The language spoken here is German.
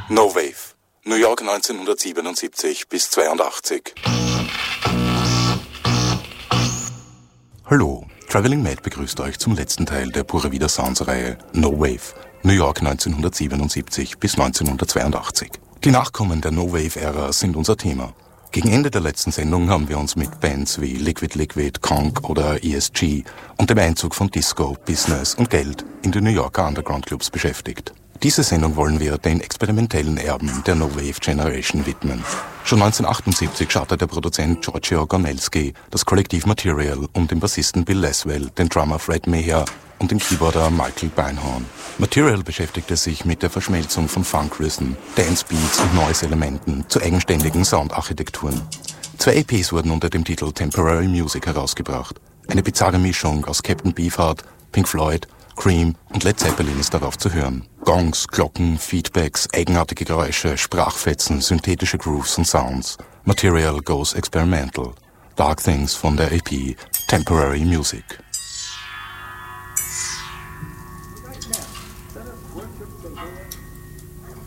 No Wave, New York 1977 bis 82. Hallo, Traveling Mad begrüßt euch zum letzten Teil der Pura Vida Sounds-Reihe No Wave, New York 1977 bis 1982. Die Nachkommen der No Wave-Ära sind unser Thema. Gegen Ende der letzten Sendung haben wir uns mit Bands wie Liquid Liquid, Conk oder ESG und dem Einzug von Disco, Business und Geld in die New Yorker Underground-Clubs beschäftigt. Diese Sendung wollen wir den experimentellen Erben der No Wave Generation widmen. Schon 1978 schaute der Produzent Giorgio Gornelski das Kollektiv Material um den Bassisten Bill Laswell, den Drummer Fred Meyer und den Keyboarder Michael Beinhorn. Material beschäftigte sich mit der Verschmelzung von Funk-Rhythm, Dance-Beats und Noise-Elementen zu eigenständigen Soundarchitekturen. 2 EPs wurden unter dem Titel Temporary Music herausgebracht. Eine bizarre Mischung aus Captain Beefheart, Pink Floyd, Cream und Led Zeppelin ist darauf zu hören. Gongs, Glocken, Feedbacks, eigenartige Geräusche, Sprachfetzen, synthetische Grooves und Sounds. Material goes experimental. Dark Things von der EP Temporary Music.